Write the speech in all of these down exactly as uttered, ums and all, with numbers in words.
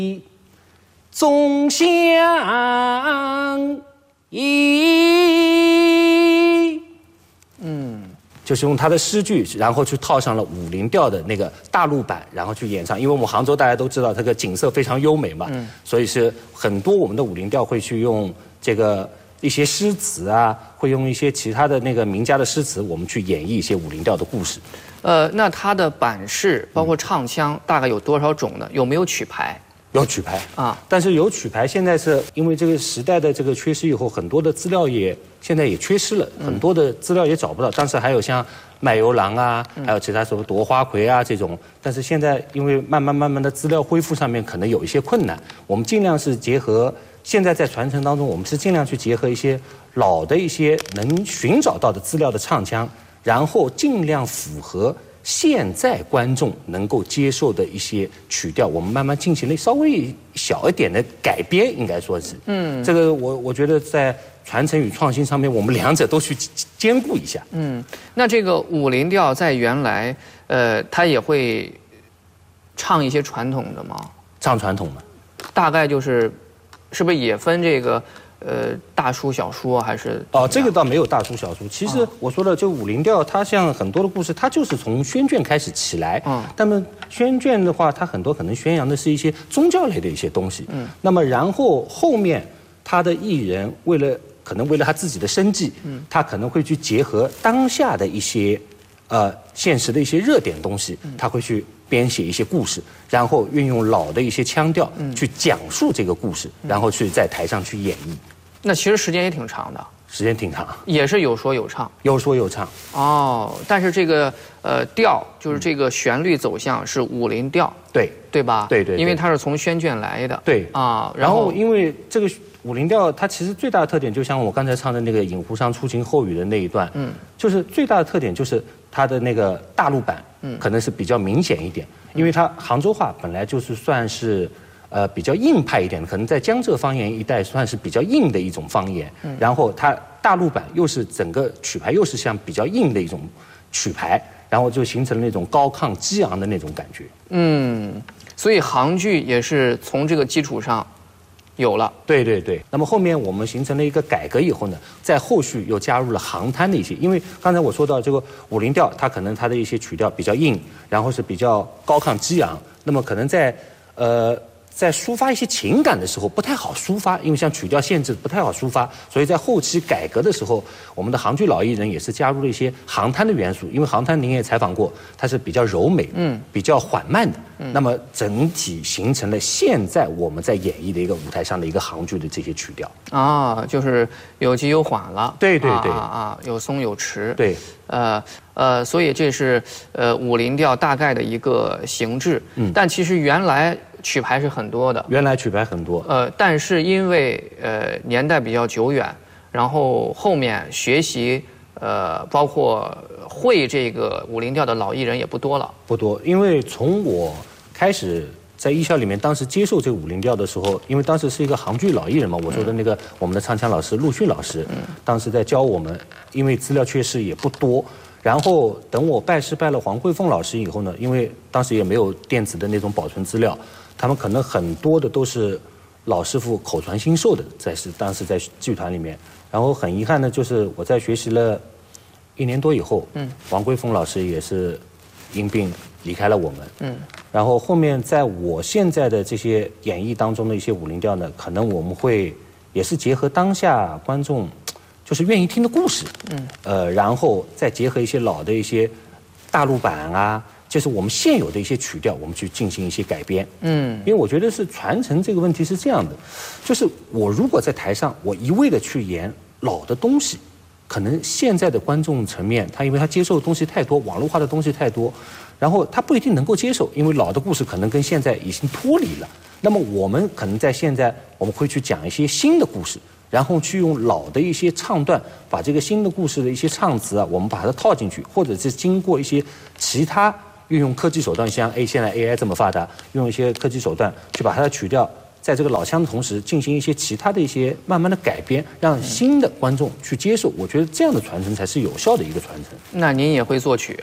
总相依。嗯，就是用他的诗句，然后去套上了武林调的那个大陆版，然后去演唱。因为我们杭州大家都知道，这个景色非常优美嘛，嗯，所以是很多我们的武林调会去用这个一些诗词啊，会用一些其他的那个名家的诗词，我们去演绎一些武林调的故事。 呃，那它的版式包括唱腔大概有多少种呢？有没有曲牌？ 有曲牌啊， 但是有曲牌，现在是因为这个时代的这个缺失以后，很多的资料也现在也缺失了，很多的资料也找不到。当时还有像卖油郎啊，还有其他什么夺花魁啊这种，但是现在因为慢慢慢慢的资料恢复上面可能有一些困难，我们尽量是结合现在在传承当中，我们是尽量去结合一些老的一些能寻找到的资料的唱腔，然后尽量符合现在观众能够接受的一些曲调，我们慢慢进行了稍微小一点的改编，应该说是，嗯，这个我我觉得在传承与创新上面，我们两者都去兼顾一下。 嗯，那这个武林调在原来，呃，它也会唱一些传统的吗？ 唱传统的， 大概就是，是不是也分这个？呃，大书小说还是哦，这个倒没有大书小说。其实我说了，就武林调，它像很多的故事，它就是从宣卷开始起来。嗯，那么宣卷的话，它很多可能宣扬的是一些宗教类的一些东西。嗯，那么然后后面他的艺人为了可能为了他自己的生计，嗯，他可能会去结合当下的一些呃现实的一些热点东西，他会去编写一些故事，然后运用老的一些腔调去讲述这个故事，然后去在台上去演绎。 那其实时间也挺长的， 时间挺长， 也是有说有唱， 有说有唱。 哦，但是这个呃调就是这个旋律走向是武林调， 对对吧？ 对 对, 对， 因为它是从宣卷来的。 对啊， 然后因为这个武林调，它其实最大的特点，就像我刚才唱的那个《饮湖上初晴后雨》的那一段，嗯，就是最大的特点就是它的那个大陆版，嗯，可能是比较明显一点，因为它杭州话本来就是算是。呃，比较硬派一点的，可能在江浙方言一带算是比较硬的一种方言。嗯，然后它大陆版又是整个曲牌又是像比较硬的一种曲牌，然后就形成了那种高亢激昂的那种感觉。 嗯，所以杭剧也是从这个基础上有了。 对对对。那么后面我们形成了一个改革以后呢，在后续又加入了杭滩的一些，因为刚才我说到这个武林调，它可能它的一些曲调比较硬，然后是比较高亢激昂，那么可能在呃。在抒发一些情感的时候不太好抒发，因为像曲调限制不太好抒发，所以在后期改革的时候，我们的杭剧老艺人也是加入了一些杭滩的元素，因为杭滩您也采访过，它是比较柔美，嗯，比较缓慢的，嗯，那么整体形成了现在我们在演绎的一个舞台上的一个杭剧的这些曲调啊，就是有急有缓了， 对对对， 啊啊，有松有弛， 对， 呃呃，所以这是呃武林调大概的一个形制，嗯，但其实原来。曲牌是很多的， 原来曲牌很多， 呃，但是因为呃年代比较久远，然后后面学习呃包括会这个武林调的老艺人也不多了， 不多，因为从我开始在艺校里面，当时接受这个武林调的时候，因为当时是一个杭剧老艺人嘛，我说的那个、嗯、我们的唱腔老师陆逊老师，嗯，当时在教我们，因为资料缺失也不多。然后等我拜师拜了黄桂凤老师以后呢，因为当时也没有电子的那种保存资料，他们可能很多的都是老师傅口传心授的，在是当时在剧团里面。然后很遗憾的就是我在学习了一年多以后，嗯，黄桂凤老师也是因病离开了我们，嗯。然后后面在我现在的这些演绎当中的一些武林调呢，可能我们会也是结合当下观众。就是愿意听的故事，嗯，呃，然后再结合一些老的一些大陆版啊，就是我们现有的一些曲调，我们去进行一些改编，嗯，因为我觉得是传承这个问题是这样的，就是我如果在台上我一味的去演老的东西，可能现在的观众层面，他因为他接受的东西太多，网络化的东西太多，然后他不一定能够接受，因为老的故事可能跟现在已经脱离了。那么我们可能在现在我们会去讲一些新的故事。然后去用老的一些唱段，把这个新的故事的一些唱词啊，我们把它套进去，或者是经过一些其他运用科技手段，像 A 现在 A I 这么发达，用一些科技手段去把它的曲调，在这个老腔的同时，进行一些其他的一些慢慢的改编，让新的观众去接受。我觉得这样的传承才是有效的一个传承。 那您也会作曲？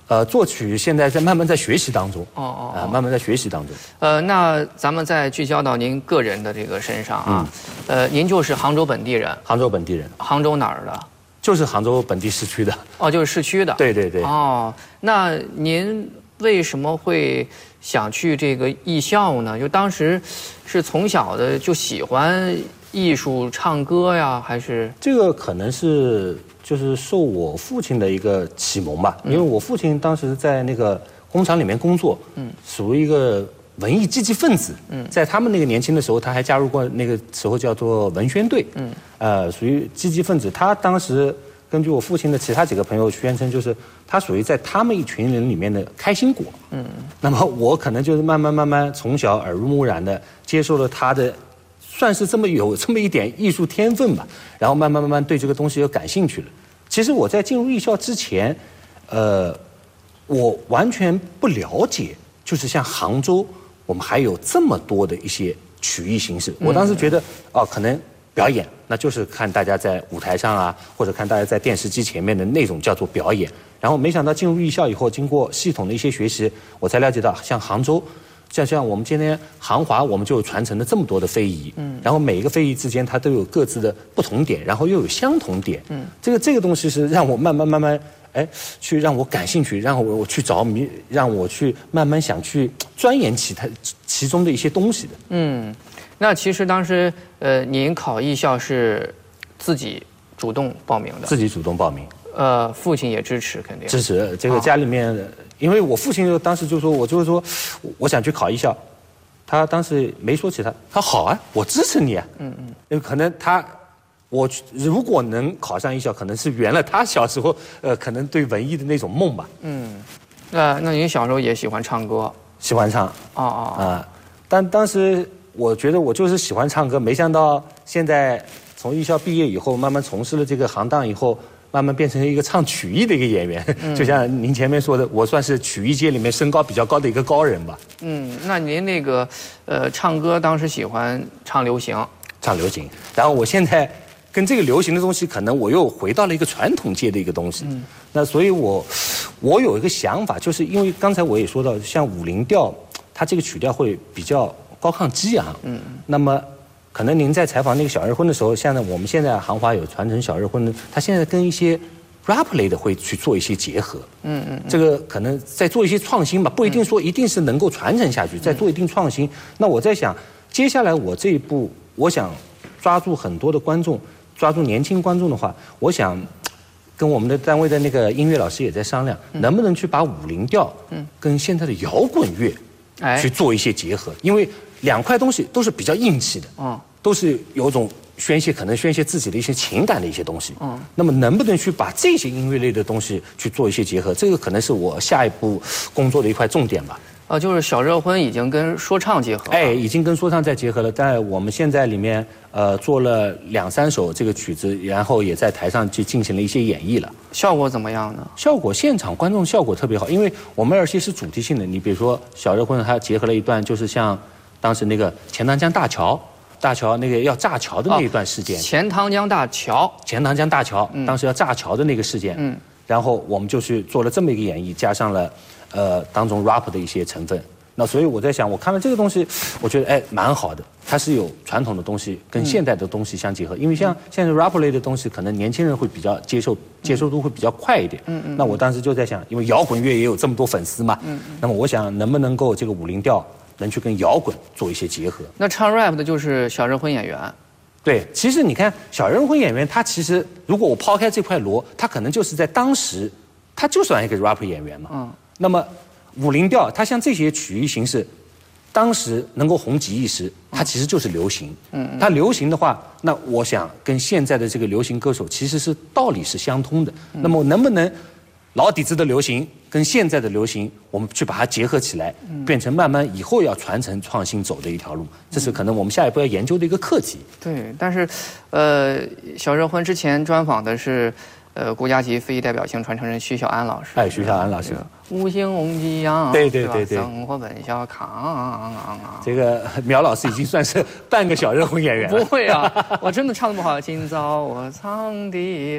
呃，作曲现在在慢慢在学习当中。 哦哦啊、呃，慢慢在学习当中。 呃，那咱们再聚焦到您个人的这个身上啊，嗯、呃，您就是杭州本地人。 杭州本地人。 杭州哪儿的？ 就是杭州本地市区的。 哦，就是市区的。 对对对。 哦，那您为什么会想去这个艺校呢？就当时是从小的就喜欢艺术、唱歌呀，还是？ 这个可能是就是受我父亲的一个启蒙吧，因为我父亲当时在那个工厂里面工作，嗯，属于一个文艺积极分子，嗯，在他们那个年轻的时候，他还加入过那个时候叫做文宣队，嗯，呃，属于积极分子。他当时根据我父亲的其他几个朋友宣称，就是他属于在他们一群人里面的开心果，嗯，那么我可能就是慢慢慢慢从小耳濡目染的接受了他的。算是这么有这么一点艺术天分吧，然后慢慢慢慢对这个东西又感兴趣了。其实我在进入艺校之前，呃，我完全不了解，就是像杭州，我们还有这么多的一些曲艺形式。我当时觉得，哦，可能表演，那就是看大家在舞台上啊，或者看大家在电视机前面的那种叫做表演。然后没想到进入艺校以后，经过系统的一些学习，我才了解到，像杭州。像像我们今天杭华，我们就有传承了这么多的非遗，嗯，然后每一个非遗之间它都有各自的不同点，然后又有相同点，嗯，这个这个东西是让我慢慢慢慢，哎，去让我感兴趣，让我我去着迷，让我去慢慢想去钻研其他其中的一些东西的。嗯， 那其实当时呃，您考艺校是自己主动报名的， 自己主动报名， 呃，父亲也支持，肯定支持。这个家里面。哦，因为我父亲当时就说，我就是说，我想去考艺校，他当时没说其他，他说好啊，我支持你啊。嗯嗯。因为可能他，我如果能考上艺校，可能是圆了他小时候呃可能对文艺的那种梦吧。嗯。 那那您小时候也喜欢唱歌？ 喜欢唱。 哦哦。 啊，但当时我觉得我就是喜欢唱歌，没想到现在从艺校毕业以后，慢慢从事了这个行当以后。慢慢变成一个唱曲艺的一个演员，嗯、就像您前面说的，我算是曲艺界里面身高比较高的一个高人吧。 嗯，那您那个，呃，唱歌当时喜欢唱流行， 唱流行，然后我现在跟这个流行的东西，可能我又回到了一个传统界的一个东西。嗯，那所以我我有一个想法，就是因为刚才我也说到，像五零调，它这个曲调会比较高亢激昂。嗯，那么。可能您在采访那个小日婚的时候，现在我们现在杭华有传承小日婚，他现在跟一些 rap 类的会去做一些结合。嗯嗯，这个可能在做一些创新吧，不一定说一定是能够传承下去，在做一定创新。那我在想，接下来我这一步，我想抓住很多的观众，抓住年轻观众的话，我想跟我们的单位的那个音乐老师也在商量，能不能去把五零调跟现在的摇滚乐去做一些结合，因为。两块东西都是比较硬气的，嗯，都是有种宣泄，可能宣泄自己的一些情感的一些东西，嗯，那么能不能去把这些音乐类的东西去做一些结合？这个可能是我下一步工作的一块重点吧。 啊，就是小热婚已经跟说唱结合了， 哎，已经跟说唱在结合了。在我们现在里面，呃，做了两三首这个曲子，然后也在台上去进行了一些演绎了。 效果怎么样呢？ 效果，现场观众效果特别好，因为我们而且是主题性的。你比如说小热婚，它结合了一段，就是像。当时那个钱塘江大桥，大桥那个要炸桥的那一段事件， 哦、钱塘江大桥， 钱塘江大桥，嗯、当时要炸桥的那个事件，嗯，然后我们就去做了这么一个演绎，加上了，呃，当中 rap 的一些成分。那所以我在想，我看了这个东西，我觉得哎蛮好的，它是有传统的东西跟现代的东西相结合。因为像现在 rap 类的东西，可能年轻人会比较接受，接受度会比较快一点。嗯嗯。那我当时就在想，因为摇滚乐也有这么多粉丝嘛，嗯嗯。那么我想能不能够这个五零调。能去跟摇滚做一些结合。 那唱 rap 的就是小热婚演员。 对，其实你看小热婚演员，他其实如果我抛开这块锣，他可能就是在当时，他就算一个 rap 演员嘛。嗯。那么五零调，它像这些曲艺形式，当时能够红极一时，它其实就是流行。嗯。它流行的话，那我想跟现在的这个流行歌手其实是道理是相通的。嗯、那么能不能老底子的流行？跟现在的流行，我们去把它结合起来，变成慢慢以后要传承创新走的一条路，这是可能我们下一步要研究的一个课题。 对，但是，呃，小热婚之前专访的是，呃，国家级非遗代表性传承人徐小安老师。 哎，徐小安老师。 五星红旗扬， 对对对对， 生活本小康。 这个苗老师已经算是半个小热婚演员了。 不会啊，我真的唱得不好。今早我唱的。